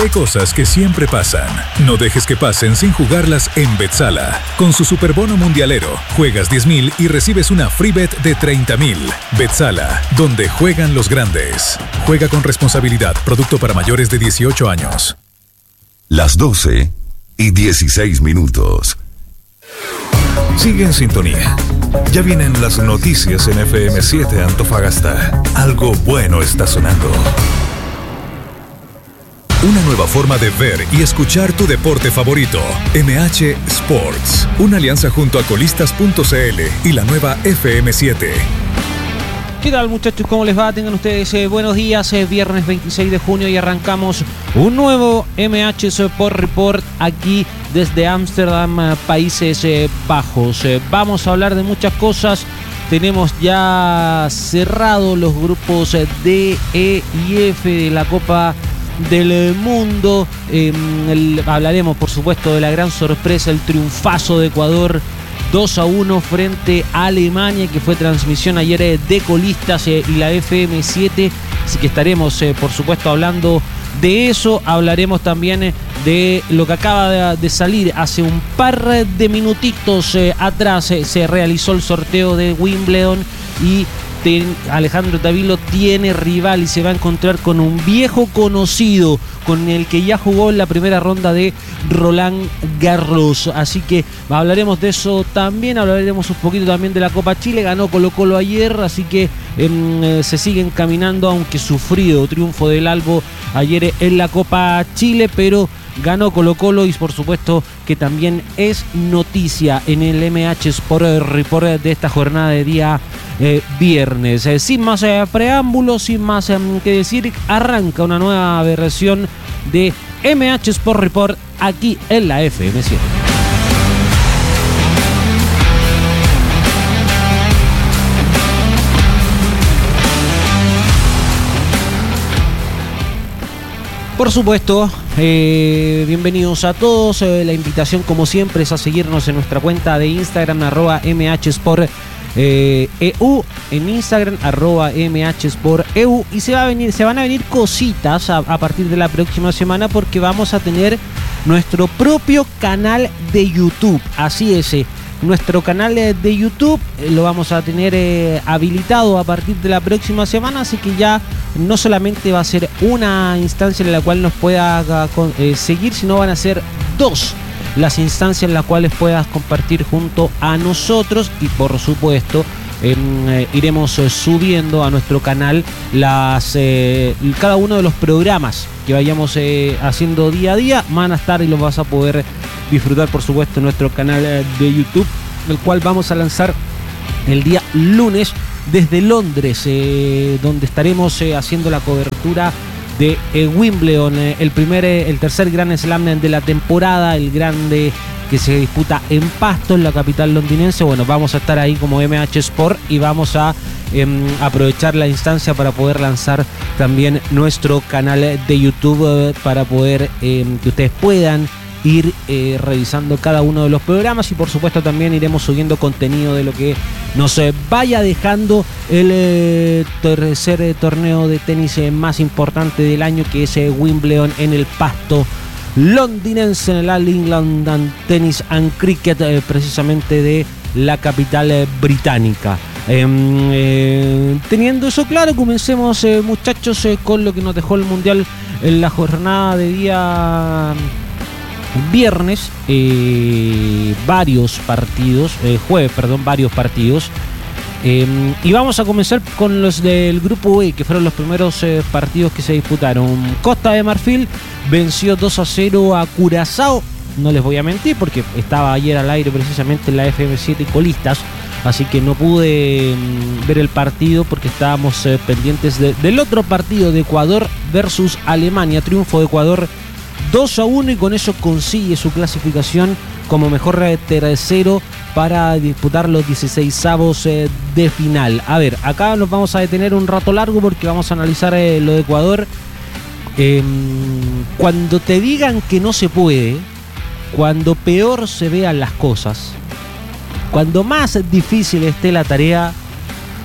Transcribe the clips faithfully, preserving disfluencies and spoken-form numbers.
porque hay cosas que siempre pasan. No dejes que pasen sin jugarlas en Betsala. Con su superbono mundialero, juegas diez mil y recibes una free bet de treinta mil. Betsala, donde juegan los grandes. Juega con responsabilidad. Producto para mayores de dieciocho años. Las doce y dieciséis minutos. Sigue en sintonía. Ya vienen las noticias en F M siete Antofagasta. Algo bueno está sonando. Una nueva forma de ver y escuchar tu deporte favorito. M H Sports. Una alianza junto a colistas punto c l y la nueva F M siete. ¿Qué tal, muchachos? ¿Cómo les va? Tengan ustedes eh, buenos días. Es viernes veintiséis de junio y arrancamos un nuevo M H Sport Report aquí desde Ámsterdam, Países eh, Bajos. Eh, vamos a hablar de muchas cosas. Tenemos ya cerrado los grupos eh, D, E y F de la Copa del Mundo. Eh, el, hablaremos, por supuesto, de la gran sorpresa, el triunfazo de Ecuador dos a uno frente a Alemania, que fue transmisión ayer de colistas eh, y la F M siete, así que estaremos eh, por supuesto hablando de eso. Hablaremos también eh, de lo que acaba de, de salir hace un par de minutitos eh, atrás. eh, se realizó el sorteo de Wimbledon y ten, Alejandro Tavilo tiene rival y se va a encontrar con un viejo conocido, con el que ya jugó en la primera ronda de Roland Garros. Así que hablaremos de eso también, hablaremos un poquito también de la Copa Chile. Ganó Colo-Colo ayer, así que eh, se siguen caminando, aunque sufrido triunfo del Albo ayer en la Copa Chile, pero ganó Colo-Colo y por supuesto que también es noticia en el M H Sport Report de esta jornada de día eh, viernes. Eh, sin más eh, preámbulos, sin más eh, que decir, arranca una nueva versión de M H Sport Report aquí en la F M siete. Por supuesto, eh, bienvenidos a todos. Eh, la invitación, como siempre, es a seguirnos en nuestra cuenta de Instagram, arroba mhsport eh, eu, en Instagram, arroba mhsport eu. Y se va a venir, se van a venir cositas a, a partir de la próxima semana, porque vamos a tener nuestro propio canal de YouTube. Así es, eh, nuestro canal de YouTube eh, lo vamos a tener eh, habilitado a partir de la próxima semana, así que ya no solamente va a ser una instancia en la cual nos puedas eh, seguir, sino van a ser dos las instancias en las cuales puedas compartir junto a nosotros. Y por supuesto eh, iremos eh, subiendo a nuestro canal las eh, cada uno de los programas que vayamos eh, haciendo día a día. Van a estar y los vas a poder disfrutar, por supuesto, en nuestro canal eh, de YouTube, el cual vamos a lanzar el día lunes desde Londres, eh, donde estaremos eh, haciendo la cobertura de eh, Wimbledon, eh, el primer, eh, el tercer Grand Slam de la temporada, el grande que se disputa en Pasto, en la capital londinense. Bueno, vamos a estar ahí como M H Sport y vamos a eh, aprovechar la instancia para poder lanzar también nuestro canal de YouTube eh, para poder eh, que ustedes puedan ir eh, revisando cada uno de los programas, y por supuesto también iremos subiendo contenido de lo que nos eh, vaya dejando el eh, tercer eh, torneo de tenis eh, más importante del año, que es eh, Wimbledon en el Pasto londinense, en el All England Tennis and Cricket, eh, precisamente de la capital eh, británica. Eh, eh, teniendo eso claro, comencemos eh, muchachos eh, con lo que nos dejó el Mundial en la jornada de día viernes. Eh, varios partidos, eh, jueves, perdón, varios partidos. Eh, y vamos a comenzar con los del grupo E, que fueron los primeros eh, partidos que se disputaron. Costa de Marfil venció dos a cero a Curazao. No les voy a mentir, porque estaba ayer al aire precisamente en la F M siete Colistas, así que no pude mm, ver el partido porque estábamos eh, pendientes de, del otro partido de Ecuador versus Alemania. Triunfo de Ecuador dos a uno, y con eso consigue su clasificación como mejor tercero para disputar los dieciseisavos eh, de final. A ver, acá nos vamos a detener un rato largo porque vamos a analizar eh, lo de Ecuador. Eh, cuando te digan que no se puede, cuando peor se vean las cosas, cuando más difícil esté la tarea,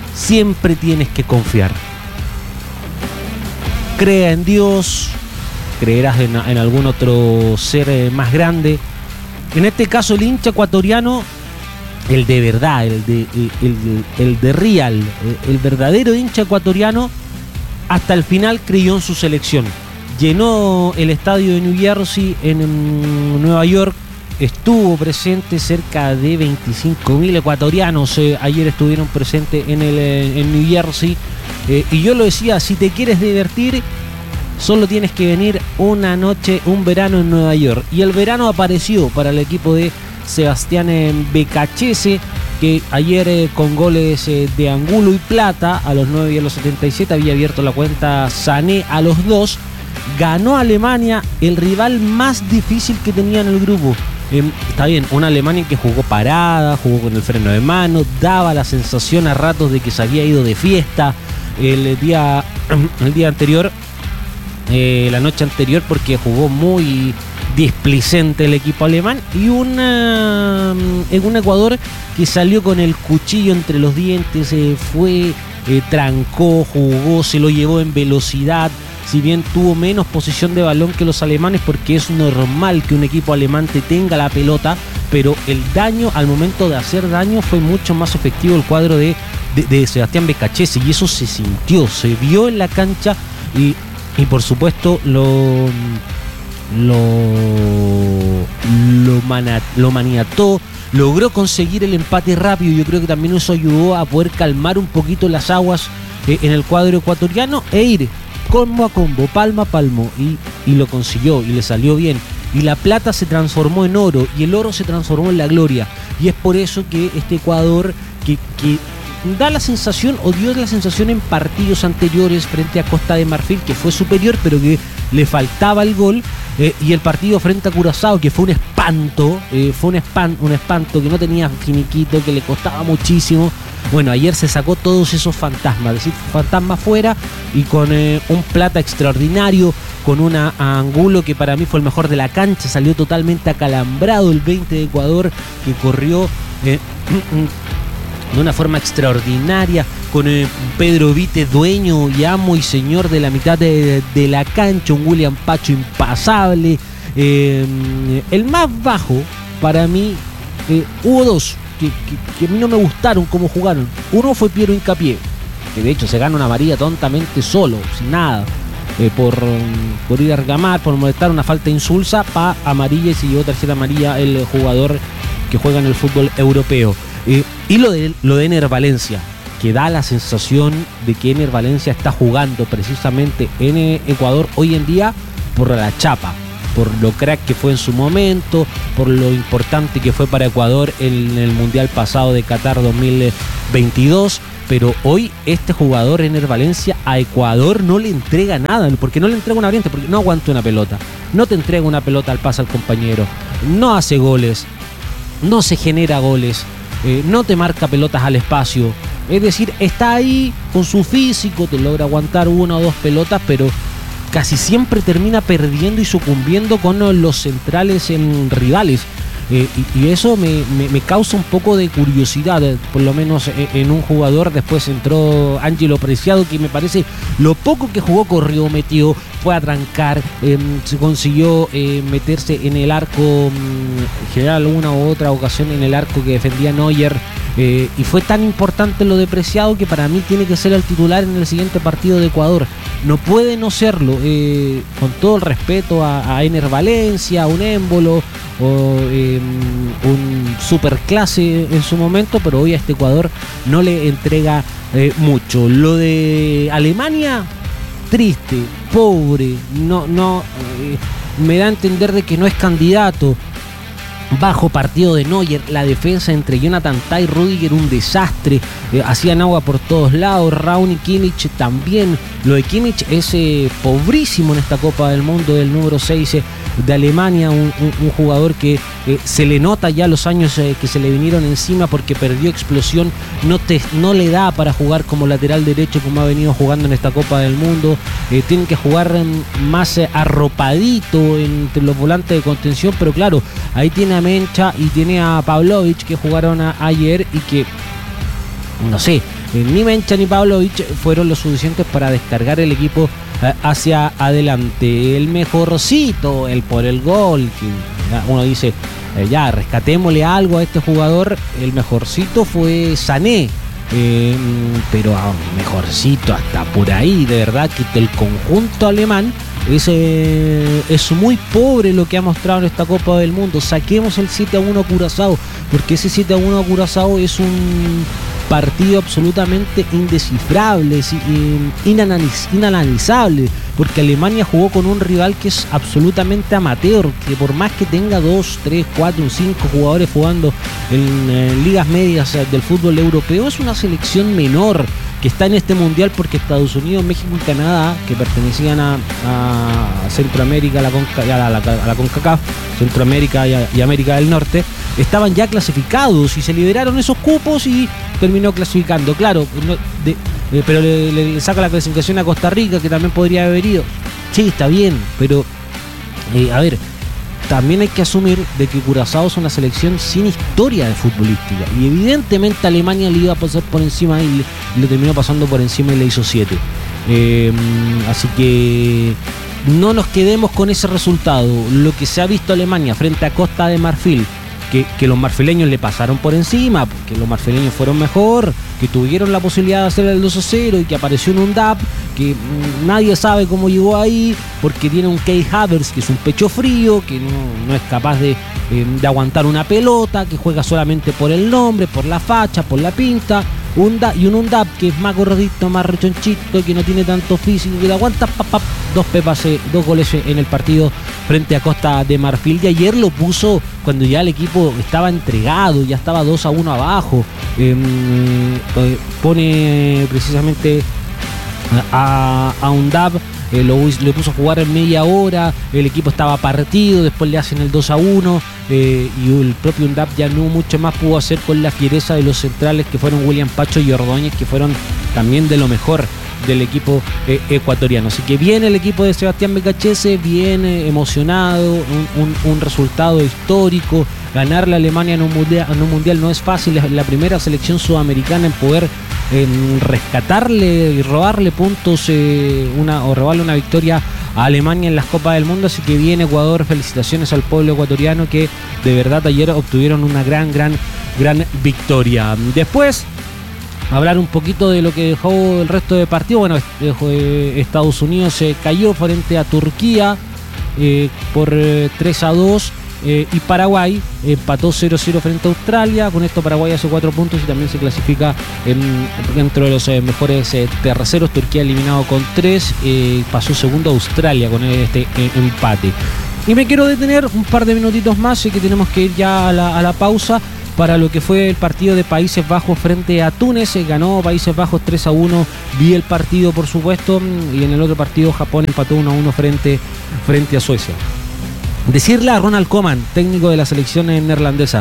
siempre tienes que confiar. Crea en Dios, creerás en, en algún otro ser eh, más grande. En este caso el hincha ecuatoriano, el de verdad, el de, el, el, el de real, el verdadero hincha ecuatoriano, hasta el final creyó en su selección. Llenó el estadio de New Jersey en Nueva York, estuvo presente cerca de veinticinco mil ecuatorianos, eh, ayer estuvieron presentes en, el, en New Jersey, eh, y yo lo decía, si te quieres divertir, solo tienes que venir una noche, un verano en Nueva York. Y el verano apareció para el equipo de Sebastián Becachese, que ayer eh, con goles eh, de Angulo y Plata a los nueve y a los setenta y siete había abierto la cuenta Sané a los dos. Ganó Alemania, el rival más difícil que tenía en el grupo. Eh, está bien, una Alemania que jugó parada, jugó con el freno de mano, daba la sensación a ratos de que se había ido de fiesta el día, el día anterior, eh, la noche anterior, porque jugó muy displicente el equipo alemán, y una, en un Ecuador que salió con el cuchillo entre los dientes, eh, fue, eh, trancó, jugó, se lo llevó en velocidad. Si bien tuvo menos posesión de balón que los alemanes, porque es normal que un equipo alemán te tenga la pelota, pero el daño, al momento de hacer daño, fue mucho más efectivo el cuadro de, de, de Sebastián Becachese, y eso se sintió, se vio en la cancha, y, y por supuesto lo, lo, lo, mana, lo maniató, logró conseguir el empate rápido. Yo creo que también eso ayudó a poder calmar un poquito las aguas eh, en el cuadro ecuatoriano e ir combo a combo, palmo a palmo, y, y lo consiguió y le salió bien. Y la plata se transformó en oro y el oro se transformó en la gloria. Y es por eso que este Ecuador, que, que da la sensación, o dio la sensación en partidos anteriores frente a Costa de Marfil, que fue superior pero que le faltaba el gol, eh, y el partido frente a Curazao, que fue un espanto, eh, fue un, espan, un espanto que no tenía finiquito, que le costaba muchísimo. Bueno, ayer se sacó todos esos fantasmas, es decir, fantasmas fuera, y con eh, un Plata extraordinario, con una Angulo que para mí fue el mejor de la cancha, salió totalmente acalambrado el veinte de Ecuador, que corrió eh, de una forma extraordinaria, con eh, Pedro Vite, dueño y amo y señor de la mitad de, de la cancha, un William Pacho impasable. Eh, el más bajo, para mí, eh, hubo dos que, que, que a mí no me gustaron cómo jugaron. Uno fue Piero Hincapié, que de hecho se gana una amarilla tontamente solo, sin nada, eh, por, por ir a reclamar, por molestar, una falta insulsa, pa amarilla, y se llevó tarjeta amarilla el jugador que juega en el fútbol europeo. Eh, y lo de, lo de Ener Valencia, que da la sensación de que Ener Valencia está jugando precisamente en Ecuador hoy en día por la chapa, por lo crack que fue en su momento, por lo importante que fue para Ecuador en el Mundial pasado de Qatar dos mil veintidós. Pero hoy este jugador, Ener Valencia, a Ecuador no le entrega nada, porque no le entrega una variante, porque no aguanta una pelota, no te entrega una pelota al pase al compañero, no hace goles, no se genera goles, eh, no te marca pelotas al espacio. Es decir, está ahí con su físico, te logra aguantar una o dos pelotas, pero casi siempre termina perdiendo y sucumbiendo con los centrales en rivales. Eh, y, y eso me, me, me causa un poco de curiosidad, por lo menos en, en un jugador. Después entró Ángelo Preciado, que me parece lo poco que jugó, corrió, metió, fue a trancar, eh, se consiguió eh, meterse en el arco, en general alguna u otra ocasión en el arco que defendía Neuer. Eh, y fue tan importante lo de Preciado que para mí tiene que ser el titular en el siguiente partido de Ecuador. No puede no serlo, eh, con todo el respeto a, a Ener Valencia, a un Émbolo o eh, un superclase en su momento, pero hoy a este Ecuador no le entrega eh, mucho. Lo de Alemania, triste, pobre, no, no eh, me da a entender de que no es candidato. Bajo partido de Neuer, la defensa entre Jonathan Tah y Rüdiger un desastre, eh, hacían agua por todos lados. Raúl y Kimmich también. Lo de Kimmich es eh, pobrísimo en esta Copa del Mundo, del número seis eh, de Alemania, un, un, un jugador que eh, se le nota ya los años eh, que se le vinieron encima, porque perdió explosión, no, te, no le da para jugar como lateral derecho como ha venido jugando en esta Copa del Mundo. Eh, tienen que jugar eh, más eh, arropadito entre los volantes de contención, pero claro, ahí tiene a Mencha y tiene a Pavlovic, que jugaron a, ayer y que, no sé, eh, ni Mencha ni Pavlovic fueron lo suficientes para descargar el equipo eh, hacia adelante. El mejorcito, el por el gol, que uno dice, eh, ya, rescatémosle algo a este jugador. El mejorcito fue Sané. Eh, pero ah, mejorcito hasta por ahí, de verdad que el conjunto alemán es, eh, es muy pobre lo que ha mostrado en esta Copa del Mundo. Saquemos el siete a uno a Curazao, porque ese siete a uno a Curazao es un partido absolutamente indescifrable, inanaliz- inanalizable, porque Alemania jugó con un rival que es absolutamente amateur, que por más que tenga dos, tres, cuatro, cinco jugadores jugando en, en ligas medias del fútbol europeo, es una selección menor que está en este mundial porque Estados Unidos, México y Canadá, que pertenecían a, a Centroamérica, a la, Conca, a, la, a la CONCACAF, Centroamérica y, a, y América del Norte, estaban ya clasificados y se liberaron esos cupos y terminó clasificando. Claro, no, de, eh, pero le, le, le saca la clasificación a Costa Rica, que también podría haber ido. Sí, está bien, pero eh, a ver, también hay que asumir de que Curazao es una selección sin historia de futbolística y evidentemente Alemania le iba a pasar por encima y le, le terminó pasando por encima y le hizo siete. Eh, así que no nos quedemos con ese resultado. Lo que se ha visto Alemania frente a Costa de Marfil, que, que los marfileños le pasaron por encima, porque los marfileños fueron mejor, que tuvieron la posibilidad de hacer el dos a cero y que apareció en un D A P, que mmm, nadie sabe cómo llegó ahí, porque tiene un Kai Havertz que es un pecho frío, que no, no es capaz de, eh, de aguantar una pelota, que juega solamente por el nombre, por la facha, por la pinta. Un D A P, y un Undap que es más gordito, más rechonchito, que no tiene tanto físico, que le aguanta pa, pa, dos pepas, eh, dos goles en el partido frente a Costa de Marfil. Y ayer lo puso cuando ya el equipo estaba entregado, ya estaba dos a uno abajo. Eh, eh, pone precisamente a, a Undap. Eh, lo, lo puso a jugar en media hora, el equipo estaba partido, después le hacen el dos a uno eh, y el propio Undap ya no mucho más pudo hacer con la fiereza de los centrales que fueron William Pacho y Ordóñez, que fueron también de lo mejor del equipo eh, ecuatoriano. Así que viene el equipo de Sebastián Becachese, viene emocionado, un, un, un resultado histórico. Ganarle a Alemania en un, mundial, en un mundial no es fácil, es la primera selección sudamericana en poder en rescatarle y robarle puntos eh, una, o robarle una victoria a Alemania en las Copas del Mundo. Así que viene Ecuador, felicitaciones al pueblo ecuatoriano que de verdad ayer obtuvieron una gran, gran, gran victoria. Después, hablar un poquito de lo que dejó el resto de partido. Bueno, Estados Unidos se cayó frente a Turquía eh, por eh, tres a dos. Eh, y Paraguay empató cero cero frente a Australia. Con esto Paraguay hace cuatro puntos y también se clasifica en, dentro de los eh, mejores eh, terceros. Turquía eliminado con tres, eh, pasó segundo a Australia con este eh, empate. Y me quiero detener un par de minutitos más, sé que tenemos que ir ya a la, a la pausa, para lo que fue el partido de Países Bajos frente a Túnez. Se ganó Países Bajos tres a uno, vi el partido por supuesto, y en el otro partido Japón empató uno a uno frente, frente a Suecia. Decirle a Ronald Koeman, técnico de la selección neerlandesa,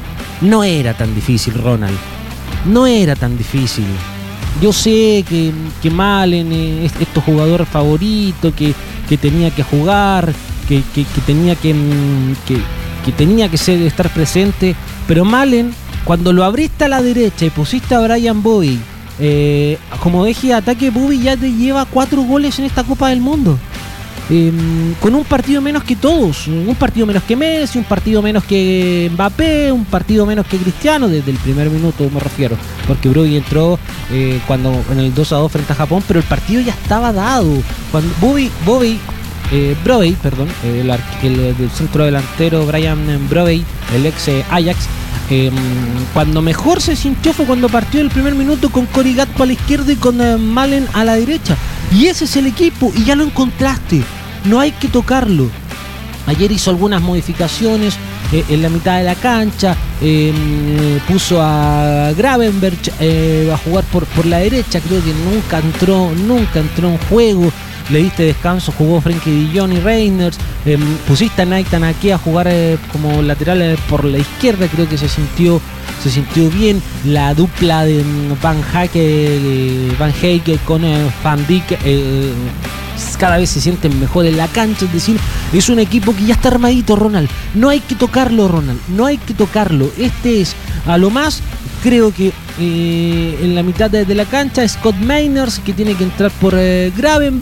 no era tan difícil, Ronald. No era tan difícil. Yo sé que, que Malen es este jugador favorito, que, que tenía que jugar, que, que, que tenía que, que, que tenía que ser, estar presente. Pero Malen, cuando lo abriste a la derecha y pusiste a Brian Bowie eh, como eje de ataque, Bowie ya te lleva cuatro goles en esta Copa del Mundo. Eh, con un partido menos que todos, un partido menos que Messi, un partido menos que Mbappé, un partido menos que Cristiano, desde el primer minuto me refiero, porque Brugge entró eh, cuando en el dos a dos frente a Japón, pero el partido ya estaba dado. Cuando Bobby, Bobby eh, Brobbey, perdón, el, el, el centro delantero Brian Brobbey, el ex eh, Ajax, eh, cuando mejor se sintió fue cuando partió el primer minuto con Cory Gakpo a la izquierda y con eh, Malen a la derecha. Y ese es el equipo, y ya lo encontraste. No hay que tocarlo. Ayer hizo algunas modificaciones eh, en la mitad de la cancha. Eh, puso a Gravenberch eh, a jugar por, por la derecha. Creo que nunca entró, nunca entró en juego. Le diste descanso, jugó Frenkie de Jong y Reiners. Eh, pusiste a Nathan Ake a jugar eh, como lateral eh, por la izquierda. Creo que se sintió se sintió bien. La dupla de Van Hake, eh, Van Hake con eh, Van Dijk eh, cada vez se sienten mejor en la cancha. Es decir, es un equipo que ya está armadito, Ronald. No hay que tocarlo, Ronald. No hay que tocarlo. Este es, a lo más, creo que eh, en la mitad de, de la cancha, Scott Meiners, que tiene que entrar por eh, Gravenberch.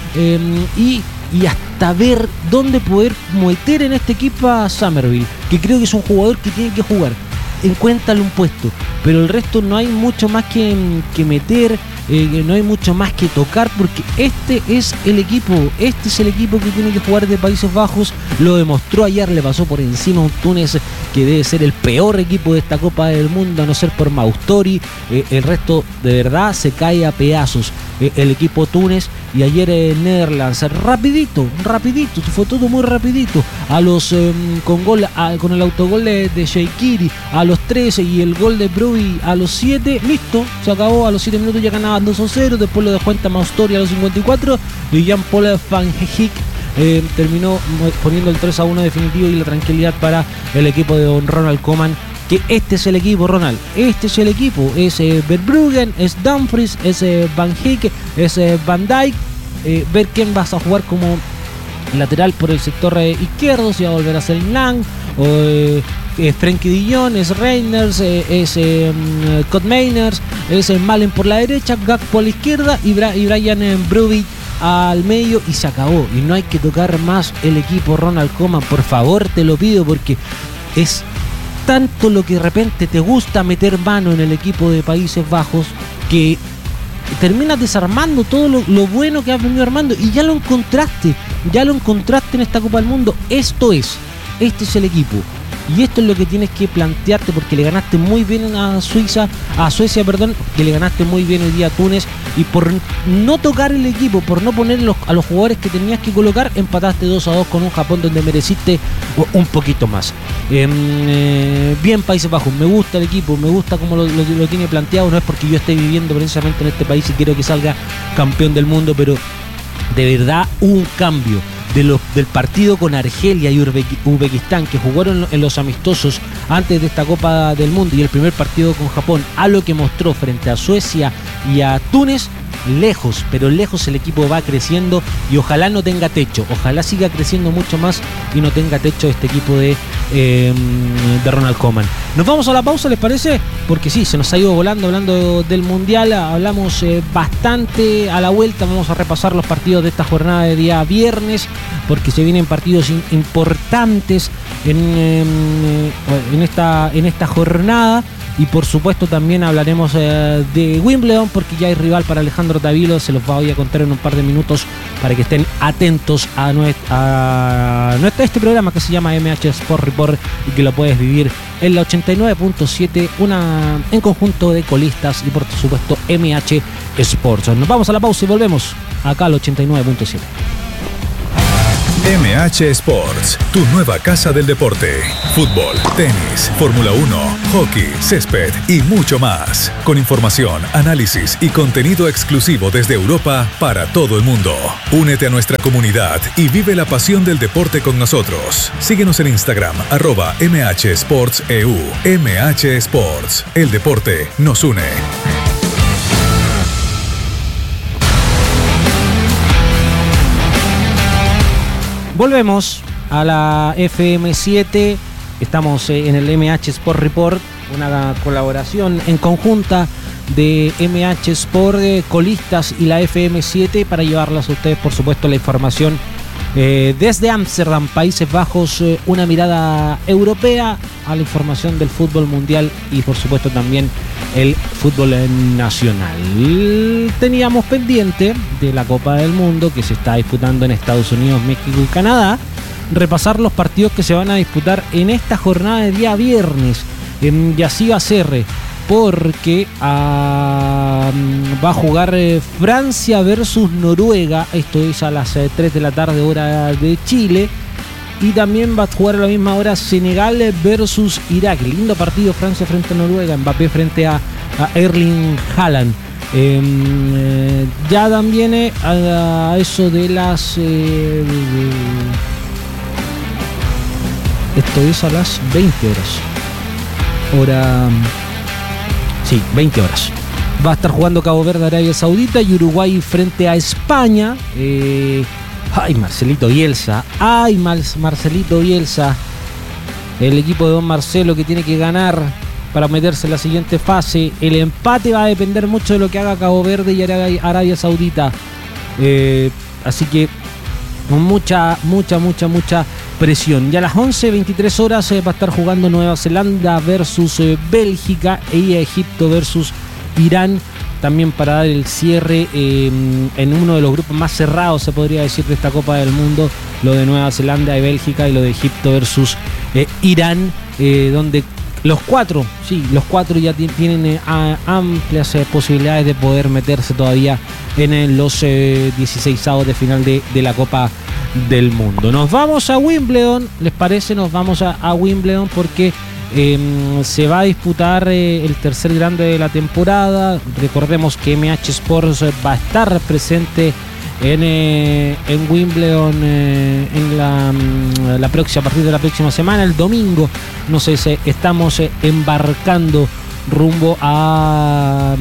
eh, y, y hasta ver dónde poder meter en este equipo a Summerville, que creo que es un jugador que tiene que jugar. Encuéntrale un puesto, pero el resto no hay mucho más que, que meter, eh, no hay mucho más que tocar, porque este es el equipo, este es el equipo que tiene que jugar de Países Bajos. Lo demostró ayer, le pasó por encima a un Túnez que debe ser el peor equipo de esta Copa del Mundo, a no ser por Maustori. Eh, el resto de verdad se cae a pedazos, eh, el equipo Túnez. Y ayer en Netherlands, rapidito, rapidito, fue todo muy rapidito. A los eh, con gol, a, con el autogol de, de Sheikiri a los trece y el gol de Brui a los siete, listo, se acabó. A los siete minutos ya ganaban dos a cero, después lo dejó cuenta Maustori a los cincuenta y cuatro y Jan-Paul van Heek eh, terminó poniendo el tres a uno definitivo y la tranquilidad para el equipo de don Ronald Koeman. Que este es el equipo, Ronald, este es el equipo, es eh, Verbruggen, es Dumfries, es eh, Van Heek, es eh, Van Dijk, eh, ver quién vas a jugar como lateral por el sector eh, izquierdo, si va a volver a ser Lang, o eh, eh, Frenkie de Jong, es Reiners, eh, es eh, Koopmeiners, es eh, Malen por la derecha, Gakpo por la izquierda y, Bra- y Brian eh, Brubby al medio, y se acabó. Y no hay que tocar más el equipo, Ronald Koeman, por favor, te lo pido, porque es tanto lo que de repente te gusta meter mano en el equipo de Países Bajos que terminas desarmando todo lo, lo bueno que has venido armando, y ya lo encontraste, ya lo encontraste en esta Copa del Mundo. Esto es, este es el equipo. Y esto es lo que tienes que plantearte, porque le ganaste muy bien a Suiza, a Suecia, perdón, que le ganaste muy bien hoy día a Túnez, y por no tocar el equipo, por no poner los, a los jugadores que tenías que colocar, empataste dos a dos con un Japón donde mereciste un poquito más. Eh, eh, bien Países Bajos, me gusta el equipo, me gusta cómo lo, lo, lo tiene planteado. No es porque yo esté viviendo precisamente en este país y quiero que salga campeón del mundo, pero de verdad un cambio. De los, del partido con Argelia y Uzbekistán, que jugaron en los amistosos antes de esta Copa del Mundo, y el primer partido con Japón, a lo que mostró frente a Suecia y a Túnez, lejos, pero lejos el equipo va creciendo, y ojalá no tenga techo, ojalá siga creciendo mucho más y no tenga techo este equipo de, eh, de Ronald Koeman. Nos vamos a la pausa, ¿les parece? Porque sí, se nos ha ido volando hablando del Mundial, hablamos eh, bastante. A la vuelta vamos a repasar los partidos de esta jornada de día viernes, porque se vienen partidos in- importantes en, en, en, esta, en esta jornada. Y por supuesto también hablaremos eh, de Wimbledon, porque ya hay rival para Alejandro Tavilo. Se los voy a contar en un par de minutos para que estén atentos a, nuestra, a nuestra, este programa que se llama M H Sport Report, y que lo puedes vivir en la ochenta y nueve punto siete, una en conjunto de colistas y por supuesto M H Sports. Nos vamos a la pausa y volvemos acá al ochenta y nueve punto siete. M H Sports, tu nueva casa del deporte. Fútbol, tenis, Fórmula uno, hockey, césped y mucho más. Con información, análisis y contenido exclusivo desde Europa para todo el mundo. Únete a nuestra comunidad y vive la pasión del deporte con nosotros. Síguenos en Instagram, arroba M H Sports E U. M H Sports, el deporte nos une. Volvemos a la F M siete, estamos en el M H Sport Report, una colaboración en conjunta de M H Sport, Colistas y la F M siete, para llevarles a ustedes, por supuesto, la información eh, desde Ámsterdam, Países Bajos, eh, una mirada europea a la información del fútbol mundial y por supuesto también el fútbol nacional. Teníamos pendiente de la Copa del Mundo que se está disputando en Estados Unidos, México y Canadá, repasar los partidos que se van a disputar en esta jornada de día viernes. Eh, y así va a ser, porque ah, va a jugar eh, Francia versus Noruega, esto es a las eh, tres de la tarde hora de Chile. Y también va a jugar a la misma hora Senegal versus Irak. Lindo partido, Francia frente a Noruega, Mbappé frente a, a Erling Haaland. Eh, eh, ya también eh, a, a eso de las... Eh, esto es a las veinte horas. Hora... Sí, veinte horas. Va a estar jugando Cabo Verde, Arabia Saudita, y Uruguay frente a España. Eh... Ay, Marcelito Bielsa. Ay, Mar- Marcelito Bielsa. El equipo de don Marcelo, que tiene que ganar para meterse en la siguiente fase. El empate va a depender mucho de lo que haga Cabo Verde y Arabia, Arabia Saudita. Eh, así que con mucha, mucha, mucha, mucha presión. Ya a las once veintitrés horas eh, va a estar jugando Nueva Zelanda versus eh, Bélgica y Egipto versus Irán, también para dar el cierre eh, en uno de los grupos más cerrados, se podría decir, de esta Copa del Mundo, lo de Nueva Zelanda y Bélgica y lo de Egipto versus eh, Irán, eh, donde los cuatro, sí, los cuatro ya t- tienen eh, a, amplias eh, posibilidades de poder meterse todavía en eh, los eh, dieciseisavos de final de, de la Copa del Mundo. Nos vamos a Wimbledon, ¿les parece? Nos vamos a, a Wimbledon porque eh, se va a disputar eh, el tercer grande de la temporada. Recordemos que M H Sports va a estar presente en, eh, en Wimbledon eh, en la, la próxima, a partir de la próxima semana, el domingo. No sé si estamos eh, embarcando rumbo a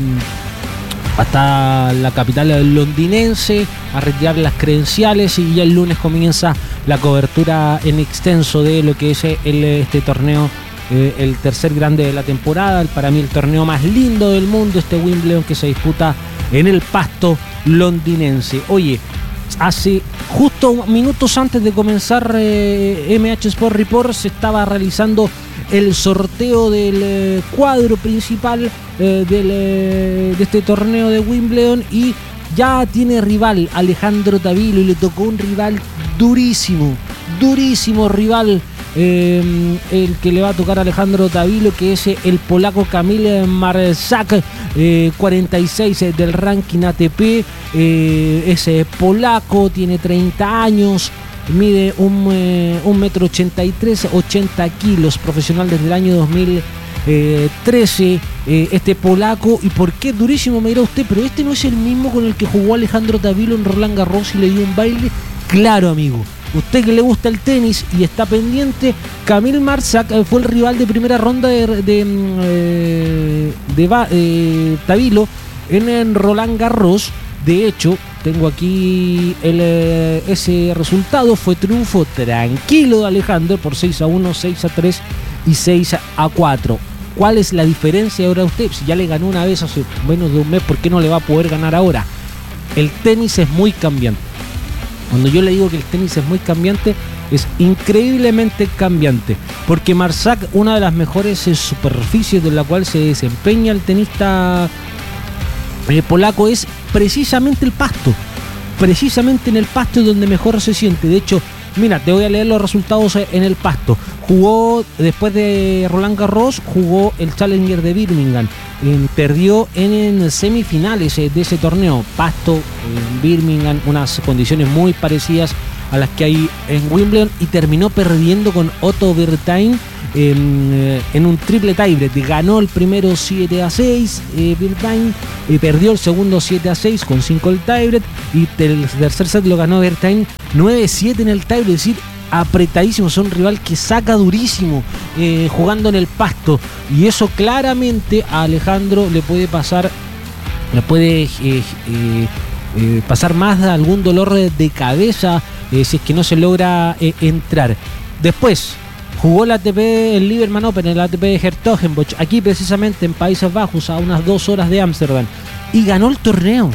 hasta la capital londinense a retirar las credenciales y ya el lunes comienza la cobertura en extenso de lo que es el, este torneo, eh, el tercer grande de la temporada, para mí el torneo más lindo del mundo, este Wimbledon que se disputa en el pasto londinense. Oye, hace justo minutos antes de comenzar eh, M H Sport Report se estaba realizando el sorteo del eh, cuadro principal eh, del, eh, de este torneo de Wimbledon y ya tiene rival Alejandro Tavilo y le tocó un rival durísimo, durísimo rival, eh, el que le va a tocar a Alejandro Tavilo, que es el polaco Kamil Marzak, eh, cuarenta y seis del ranking A T P, eh, es polaco, tiene treinta años, mide un, eh, un metro ochenta y tres, ochenta kilos, profesional desde el año dos mil trece, eh, este polaco. ¿Y por qué durísimo? Me dirá usted, pero este no es el mismo con el que jugó Alejandro Tavilo en Roland Garros y le dio un baile. Claro, amigo, usted que le gusta el tenis y está pendiente, Kamil Marzak eh, fue el rival de primera ronda de, de, de, de, de eh, Tavilo en, en Roland Garros. De hecho, tengo aquí el, eh, ese resultado. Fue triunfo tranquilo de Alejandro por seis a uno, seis a tres y seis a cuatro. ¿Cuál es la diferencia ahora usted? Si ya le ganó una vez hace menos de un mes, ¿por qué no le va a poder ganar ahora? El tenis es muy cambiante. Cuando yo le digo que el tenis es muy cambiante, es increíblemente cambiante. Porque Marzak, una de las mejores superficies de la cual se desempeña el tenista el polaco, es precisamente el pasto. Precisamente en el pasto es donde mejor se siente. De hecho, mira, te voy a leer los resultados en el pasto. Jugó, después de Roland Garros, jugó el Challenger de Birmingham. Eh, perdió en, en semifinales eh, de ese torneo. Pasto en Birmingham, unas condiciones muy parecidas a las que hay en Wimbledon, y terminó perdiendo con Otto Bertain eh, en un triple tiebreak. Ganó el primero siete a seis, eh, Bertain, eh, perdió el segundo siete a seis con cinco el tiebreak, y el tercer set lo ganó Bertain nueve siete en el tiebreak. Es decir, apretadísimo, son un rival que saca durísimo eh, jugando en el pasto, y eso claramente a Alejandro le puede pasar, le puede eh, eh, eh, pasar más de algún dolor de cabeza eh, si es que no se logra eh, entrar. Después jugó el A T P, el Liberman Open, el A T P de Hertogenbosch, aquí precisamente en Países Bajos, a unas dos horas de Ámsterdam, y ganó el torneo.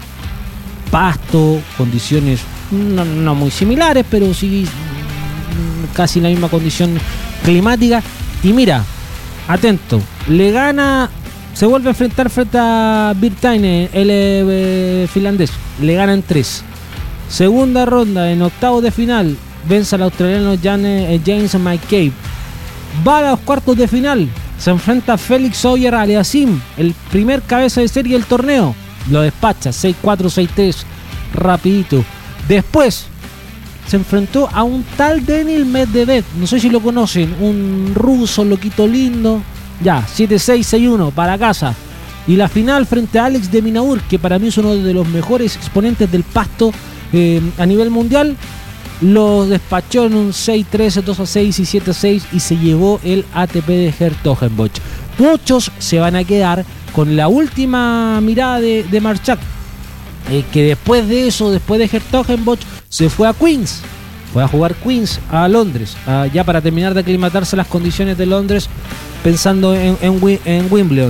Pasto, condiciones no, no muy similares, pero sí casi la misma condición climática. Y mira, atento, le gana, se vuelve a enfrentar frente a Bertain, el eh, finlandés, le gana en tres. Segunda ronda, en octavos de final, vence al australiano Jan, eh, James McCabe. Va a los cuartos de final, se enfrenta a Félix Auger-Aliassime, el primer cabeza de serie del torneo, lo despacha seis cuatro, seis tres, rapidito. Después se enfrentó a un tal Daniil Medvedev, no sé si lo conocen, un ruso loquito lindo, ya, siete seis, seis uno, para casa. Y la final frente a Alex de Minaur, que para mí es uno de los mejores exponentes del pasto eh, a nivel mundial, lo despachó en un seis tres, dos a seis y siete a seis, y se llevó el A T P de Hertogenbosch. Muchos se van a quedar con la última mirada de, de Marzak, eh, que después de eso, después de Hertogenbosch, se fue a Queens, fue a jugar Queens a Londres, a, ya para terminar de aclimatarse a las condiciones de Londres, pensando en, en, en Wimbledon.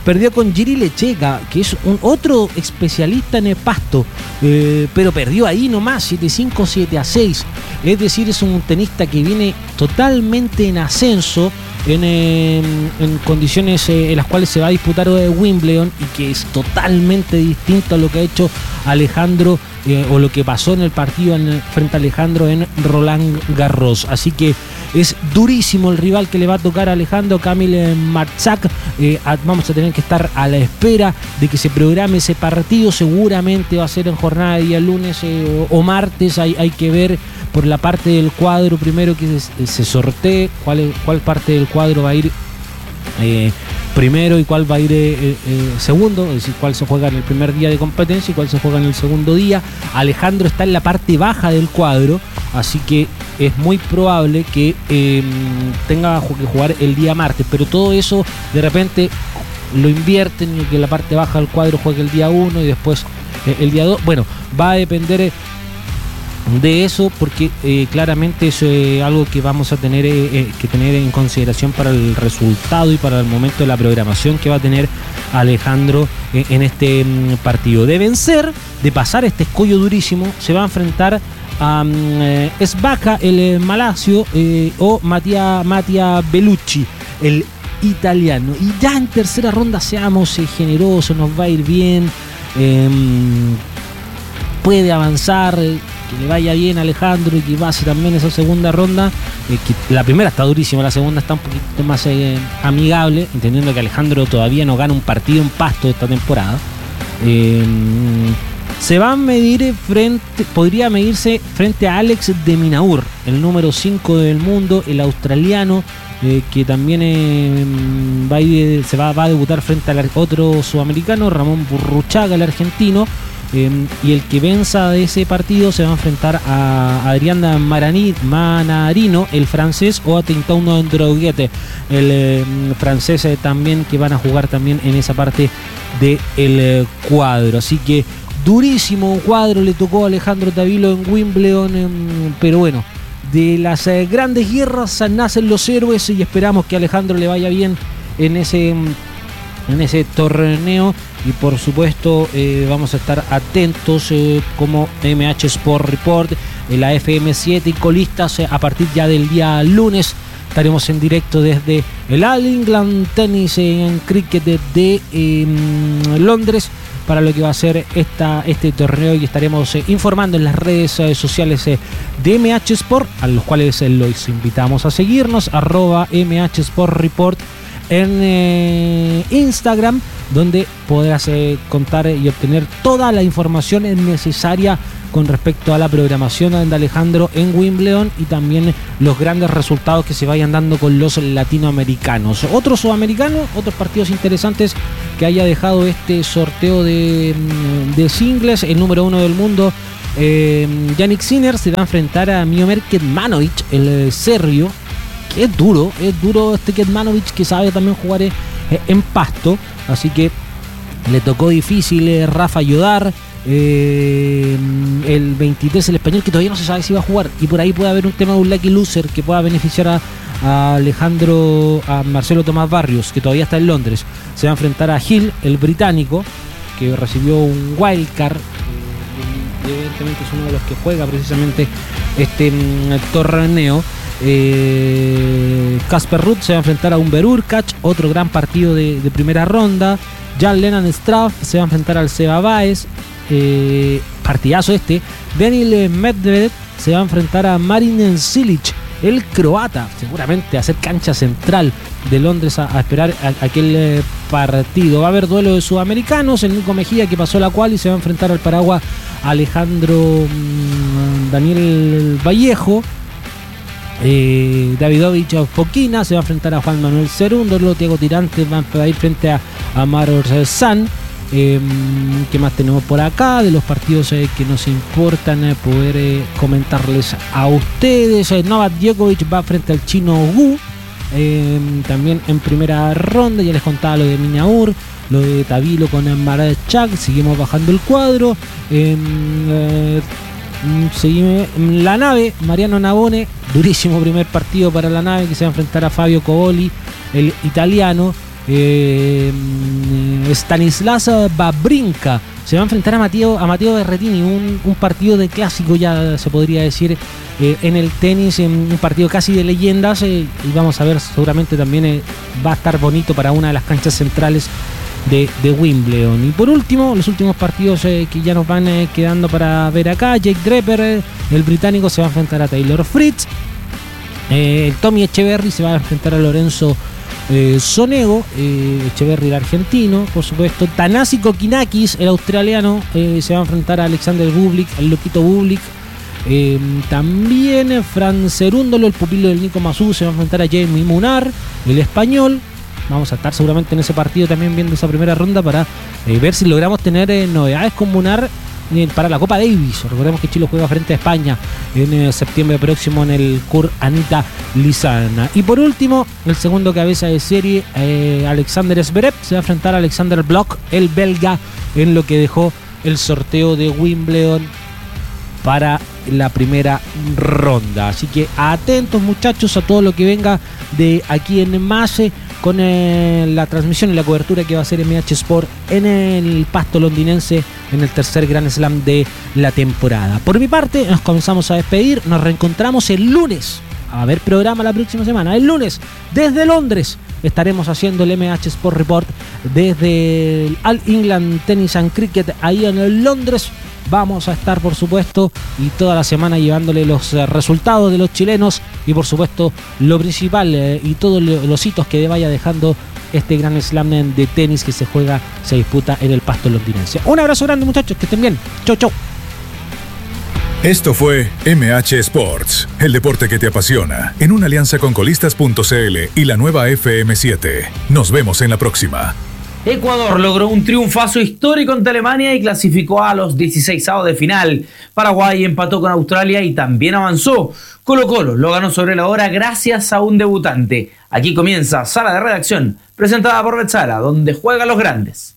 perdió con Jiri Lechega, que es un otro especialista en el pasto, eh, pero perdió ahí nomás, siete cinco, siete a seis. Es decir, es un tenista que viene totalmente en ascenso, en, eh, en condiciones eh, en las cuales se va a disputar de Wimbledon, y que es totalmente distinto a lo que ha hecho Alejandro eh, o lo que pasó en el partido en el, frente a Alejandro en Roland Garros. Así que es durísimo el rival que le va a tocar a Alejandro, Kamil Marchak. Eh, vamos a tener que estar a la espera de que se programe ese partido. Seguramente va a ser en jornada de día lunes eh, o, o martes. Hay, hay que ver por la parte del cuadro primero que se, se sortee cuál, cuál parte del cuadro va a ir eh, primero y cuál va a ir eh, eh, segundo, es decir, cuál se juega en el primer día de competencia y cuál se juega en el segundo día. Alejandro está en la parte baja del cuadro, así que es muy probable que eh, tenga que jugar el día martes, pero todo eso de repente lo invierten y que la parte baja del cuadro juegue el día uno y después eh, el día dos. Bueno, va a depender eh, de eso, porque eh, claramente es eh, algo que vamos a tener eh, eh, que tener en consideración para el resultado y para el momento de la programación que va a tener Alejandro eh, en este mm, partido. De vencer, de pasar este escollo durísimo, se va a enfrentar a um, eh, Esbaca, el eh, malasio, eh, o Mattia, Mattia Bellucci, el italiano. Y ya en tercera ronda seamos eh, generosos, nos va a ir bien, eh, puede avanzar, eh, que le vaya bien a Alejandro y que pase también esa segunda ronda, eh, que la primera está durísima, la segunda está un poquito más eh, amigable, entendiendo que Alejandro todavía no gana un partido en pasto esta temporada. Eh, se va a medir frente, podría medirse frente a Alex de Minaur, el número cinco del mundo, el australiano, eh, que también eh, va a ir, se va, va a debutar frente al otro sudamericano, Ramón Burruchaga, el argentino. Eh, y el que venza de ese partido se va a enfrentar a Adrián Marani, Manarino, el francés, o a Tinton Droguete, el eh, francés eh, también, que van a jugar también en esa parte del eh, cuadro. Así que durísimo cuadro le tocó a Alejandro Tavilo en Wimbledon, eh, pero bueno, de las eh, grandes guerras nacen los héroes y esperamos que a Alejandro le vaya bien en ese... en ese torneo, y por supuesto eh, vamos a estar atentos eh, como M H Sport Report, en la F M siete y colistas eh, a partir ya del día lunes. Estaremos en directo desde el All England Tennis en cricket de, de eh, Londres para lo que va a ser esta, este torneo, y estaremos eh, informando en las redes eh, sociales eh, de M H Sport, a los cuales eh, los invitamos a seguirnos, arroba M H Sport Report en eh, Instagram, donde podrás eh, contar y obtener toda la información necesaria con respecto a la programación de Alejandro en Wimbledon y también los grandes resultados que se vayan dando con los latinoamericanos. Otros sudamericanos, otros partidos interesantes que haya dejado este sorteo de, de singles. El número uno del mundo, eh, Jannik Sinner, se va a enfrentar a Miomir Kecmanovic, el serbio. Es duro, es duro este Kecmanovic, que sabe también jugar eh, en pasto, así que le tocó difícil eh, Rafa Yodar, eh, el veintitrés, el español, que todavía no se sabe si va a jugar, y por ahí puede haber un tema de un lucky loser que pueda beneficiar a, a Alejandro, a Marcelo Tomás Barrios, que todavía está en Londres. Se va a enfrentar a Hill, el británico, que recibió un wildcard, eh, evidentemente es uno de los que juega precisamente este mm, torneo. Casper eh, Ruud se va a enfrentar a Umber Urkacz, otro gran partido de, de primera ronda. Jan Lennart Struff se va a enfrentar al Seba Baez, eh, partidazo este. Daniil Medvedev se va a enfrentar a Marin Cilic, el croata, seguramente a hacer cancha central de Londres a, a esperar a, a aquel eh, partido. Va a haber duelo de sudamericanos, el Nico Mejía, que pasó la cual y se va a enfrentar al Paraguay Alejandro mmm, Daniel Vallejo. Eh, Davidovich Fokina se va a enfrentar a Juan Manuel Cerundo. Luego Thiago Tirante va a ir frente a, a Maros San. Eh, ¿Qué más tenemos por acá? De los partidos eh, que nos importan eh, poder eh, comentarles a ustedes. eh, Novak Djokovic va frente al chino Gu, eh, también en primera ronda. Ya les contaba lo de Minaur, lo de Tavilo con Marchak. Seguimos bajando el cuadro. eh, eh, Seguime la nave, Mariano Navone, durísimo primer partido para la nave, que se va a enfrentar a Fabio Coboli, el italiano. Eh, Stanislas Wawrinka se va a enfrentar a Matteo, a Matteo Berrettini, un, un partido de clásico, ya se podría decir, eh, en el tenis, en un partido casi de leyendas, eh, y vamos a ver, seguramente también eh, va a estar bonito para una de las canchas centrales de, de Wimbledon. Y por último, los últimos partidos eh, que ya nos van eh, quedando para ver acá: Jake Draper, eh, el británico, se va a enfrentar a Taylor Fritz. Eh, el Tommy Echeverry se va a enfrentar a Lorenzo Eh, Sonego, eh, Echeverry, el argentino, por supuesto. Thanasi Kokinakis, el australiano, eh, se va a enfrentar a Alexander Bublik, el loquito Bublik. Eh, también Fran Cerúndolo, el pupilo del Nico Massú, se va a enfrentar a Jamie Munar, el español. Vamos a estar seguramente en ese partido también viendo esa primera ronda para eh, ver si logramos tener eh, novedades con Munar para la Copa Davis. Recordemos que Chile juega frente a España en eh, septiembre próximo en el C U R Anita Lizana. Y por último, el segundo cabeza de serie, eh, Alexander Zverev, se va a enfrentar a Alexander Bloch, el belga, en lo que dejó el sorteo de Wimbledon para la primera ronda. Así que atentos, muchachos, a todo lo que venga de aquí en más, eh, con eh, la transmisión y la cobertura que va a hacer M H Sport en el pasto londinense en el tercer Grand Slam de la temporada. Por mi parte, nos comenzamos a despedir. Nos reencontramos el lunes. A ver programa la próxima semana. El lunes, desde Londres, estaremos haciendo el M H Sport Report desde el All England Tennis and Cricket ahí en Londres. Vamos a estar, por supuesto, y toda la semana llevándole los eh, resultados de los chilenos y, por supuesto, lo principal eh, y todos los hitos que vaya dejando este gran slam de tenis que se juega, se disputa en el pasto londinense. Un abrazo grande, muchachos, que estén bien. Chau, chau. Esto fue M H Sports, el deporte que te apasiona, en una alianza con colistas punto c l y la nueva F M siete. Nos vemos en la próxima. Ecuador logró un triunfazo histórico ante Alemania y clasificó a los dieciseisavos de final. Paraguay empató con Australia y también avanzó. Colo-Colo lo ganó sobre la hora gracias a un debutante. Aquí comienza Sala de Redacción, presentada por Betzala, donde juegan los grandes.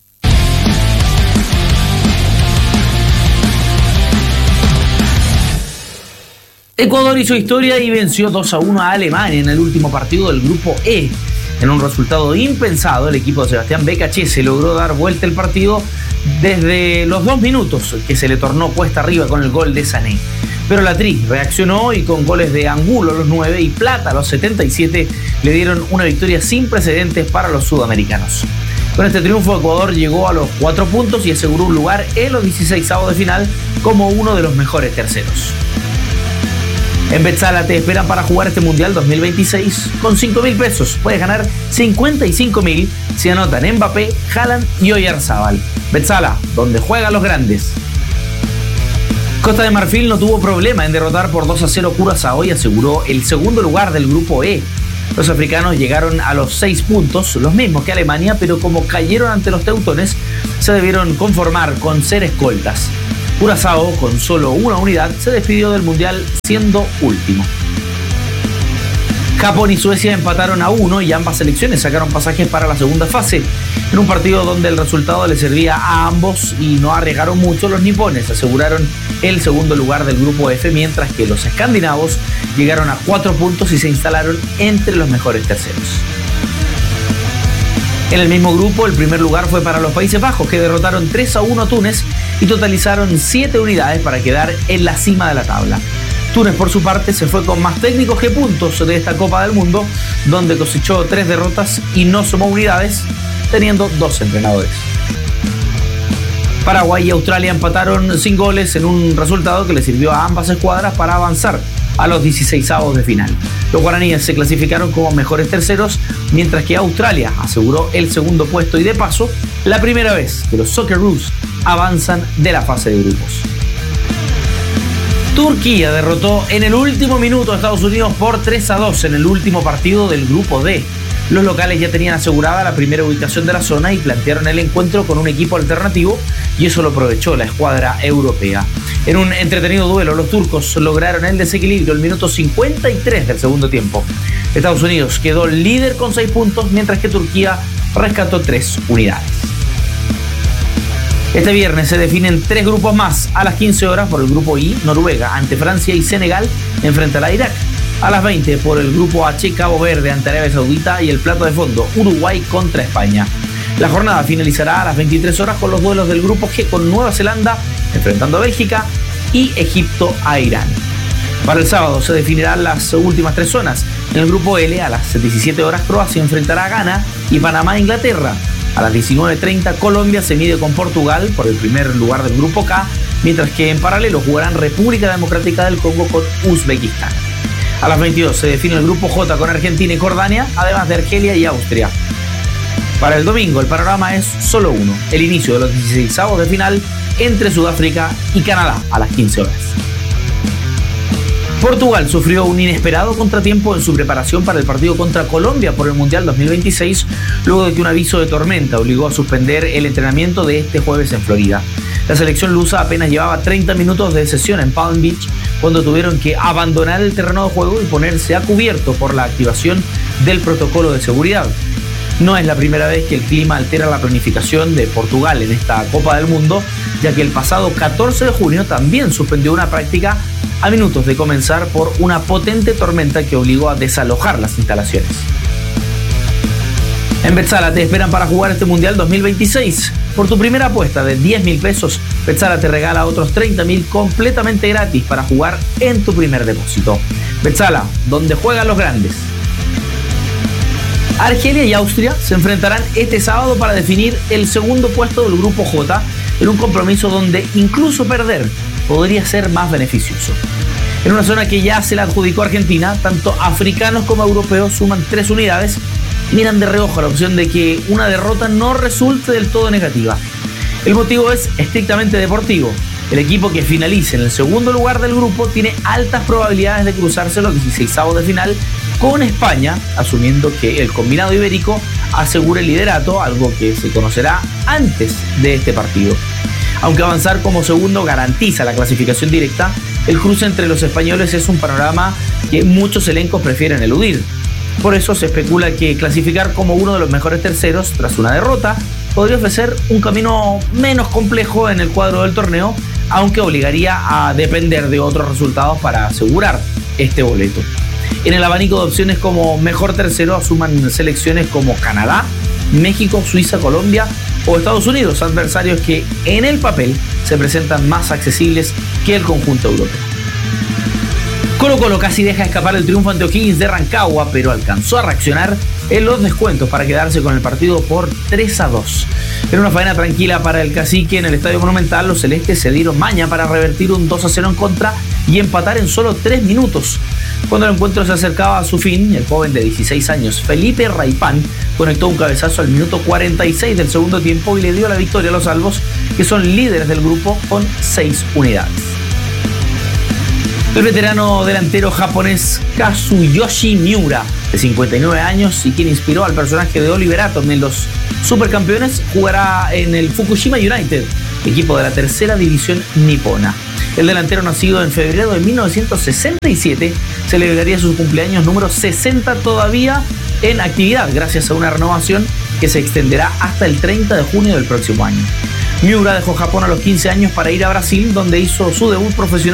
Ecuador hizo historia y venció dos a uno a Alemania en el último partido del grupo E. En un resultado impensado, el equipo de Sebastián Becachese logró dar vuelta el partido desde los dos minutos, que se le tornó cuesta arriba con el gol de Sané. Pero la Tri reaccionó y con goles de Angulo a los nueve y Plata a los setenta y siete le dieron una victoria sin precedentes para los sudamericanos. Con este triunfo, Ecuador llegó a los cuatro puntos y aseguró un lugar en los dieciseisavos de final como uno de los mejores terceros. En Betzala te esperan para jugar este Mundial dos mil veintiséis con cinco mil pesos. Puedes ganar cincuenta y cinco mil si anotan Mbappé, Haaland y Oyarzábal. Betzala, donde juegan los grandes. Costa de Marfil no tuvo problema en derrotar por dos a cero Curazao y aseguró el segundo lugar del grupo E. Los africanos llegaron a los seis puntos, los mismos que Alemania, pero como cayeron ante los teutones, se debieron conformar con ser escoltas. Curazao, con solo una unidad, se despidió del Mundial siendo último. Japón y Suecia empataron a uno y ambas selecciones sacaron pasajes para la segunda fase. En un partido donde el resultado le servía a ambos y no arriesgaron mucho, los nipones aseguraron el segundo lugar del grupo F, mientras que los escandinavos llegaron a cuatro puntos y se instalaron entre los mejores terceros. En el mismo grupo, el primer lugar fue para los Países Bajos, que derrotaron tres a uno a Túnez y totalizaron siete unidades para quedar en la cima de la tabla. Túnez, por su parte, se fue con más técnicos que puntos de esta Copa del Mundo, donde cosechó tres derrotas y no sumó unidades, teniendo dos entrenadores. Paraguay y Australia empataron sin goles en un resultado que le sirvió a ambas escuadras para avanzar a los dieciseisavos de final. Los guaraníes se clasificaron como mejores terceros, mientras que Australia aseguró el segundo puesto y, de paso, la primera vez que los Socceroos avanzan de la fase de grupos. Turquía derrotó en el último minuto a Estados Unidos por tres a dos en el último partido del grupo D. Los locales ya tenían asegurada la primera ubicación de la zona y plantearon el encuentro con un equipo alternativo, y eso lo aprovechó la escuadra europea. En un entretenido duelo, los turcos lograron el desequilibrio el minuto cincuenta y tres del segundo tiempo. Estados Unidos quedó líder con seis puntos, mientras que Turquía rescató tres unidades. Este viernes se definen tres grupos más. A las quince horas por el grupo I, Noruega ante Francia y Senegal enfrentará a Irak. A las veinte por el grupo H, Cabo Verde ante Arabia Saudita, y el plato de fondo, Uruguay contra España. La jornada finalizará a las veintitrés horas con los duelos del grupo G, con Nueva Zelanda enfrentando a Bélgica y Egipto a Irán. Para el sábado se definirán las últimas tres zonas. En el grupo L, a las diecisiete horas, Croacia enfrentará a Ghana y Panamá a Inglaterra. A las diecinueve treinta, Colombia se mide con Portugal por el primer lugar del grupo K, mientras que en paralelo jugarán República Democrática del Congo con Uzbekistán. A las veintidós se define el grupo J con Argentina y Jordania, además de Argelia y Austria. Para el domingo el panorama es solo uno: el inicio de los dieciseisavos de final entre Sudáfrica y Canadá a las quince horas. Portugal sufrió un inesperado contratiempo en su preparación para el partido contra Colombia por el Mundial dos mil veintiséis, luego de que un aviso de tormenta obligó a suspender el entrenamiento de este jueves en Florida. La selección lusa apenas llevaba treinta minutos de sesión en Palm Beach cuando tuvieron que abandonar el terreno de juego y ponerse a cubierto por la activación del protocolo de seguridad. No es la primera vez que el clima altera la planificación de Portugal en esta Copa del Mundo, ya que el pasado catorce de junio también suspendió una práctica a minutos de comenzar por una potente tormenta que obligó a desalojar las instalaciones. En Betzala te esperan para jugar este Mundial dos mil veintiséis. Por tu primera apuesta de diez mil pesos, Betzala te regala otros treinta mil completamente gratis para jugar en tu primer depósito. Betzala, donde juegan los grandes. Argelia y Austria se enfrentarán este sábado para definir el segundo puesto del grupo J, en un compromiso donde incluso perder podría ser más beneficioso. En una zona que ya se la adjudicó Argentina, tanto africanos como europeos suman tres unidades y miran de reojo la opción de que una derrota no resulte del todo negativa. El motivo es estrictamente deportivo. El equipo que finalice en el segundo lugar del grupo tiene altas probabilidades de cruzarse los dieciseisavos de final con España, asumiendo que el combinado ibérico asegure el liderato, algo que se conocerá antes de este partido. Aunque avanzar como segundo garantiza la clasificación directa, el cruce entre los españoles es un panorama que muchos elencos prefieren eludir. Por eso se especula que clasificar como uno de los mejores terceros tras una derrota podría ofrecer un camino menos complejo en el cuadro del torneo, aunque obligaría a depender de otros resultados para asegurar este boleto. En el abanico de opciones como mejor tercero asuman selecciones como Canadá, México, Suiza, Colombia o Estados Unidos, adversarios que en el papel se presentan más accesibles que el conjunto europeo. Colo Colo casi deja escapar el triunfo ante O'Higgins de Rancagua, pero alcanzó a reaccionar en los descuentos para quedarse con el partido por tres a dos. En una faena tranquila para el Cacique en el Estadio Monumental, los celestes se dieron maña para revertir un dos a cero en contra y empatar en solo tres minutos. Cuando el encuentro se acercaba a su fin, el joven de dieciséis años, Felipe Raipán, conectó un cabezazo al minuto cuarenta y seis del segundo tiempo y le dio la victoria a los albos, que son líderes del grupo con seis unidades. El veterano delantero japonés Kazuyoshi Miura, de cincuenta y nueve años y quien inspiró al personaje de Oliver Atom en los Supercampeones, jugará en el Fukushima United, equipo de la tercera división nipona. El delantero, nacido en febrero de mil novecientos sesenta y siete, celebraría su cumpleaños número sesenta todavía en actividad, gracias a una renovación que se extenderá hasta el treinta de junio del próximo año. Miura dejó Japón a los quince años para ir a Brasil, donde hizo su debut profesional